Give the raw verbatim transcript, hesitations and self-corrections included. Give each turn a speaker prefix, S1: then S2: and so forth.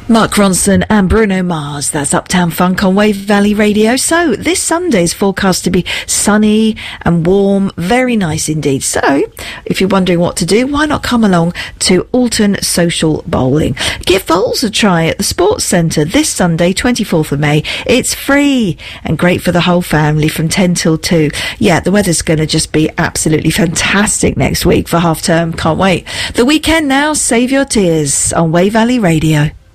S1: Mark Ronson and Bruno Mars. That's Uptown Funk on Wave Valley Radio. So this Sunday is forecast to be sunny and warm, very nice indeed. So if you're wondering what to do, why not come along to Alton Social Bowling? Give bowls a try at the Sports Centre this Sunday, twenty-fourth of May. It's free and great for the whole family from ten till two. Yeah, the weather's going to just be absolutely fantastic next week for half term. Can't wait. The weekend now, save your tears on Wave Valley Radio.